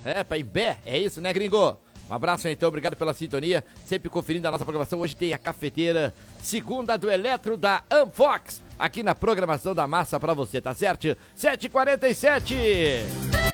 É, pra Imbé, é isso, né, gringo? Um abraço, então, obrigado pela sintonia, sempre conferindo a nossa programação. Hoje tem a cafeteira segunda do Eletro da Amfox, aqui na programação da massa pra você, tá certo? 7h47.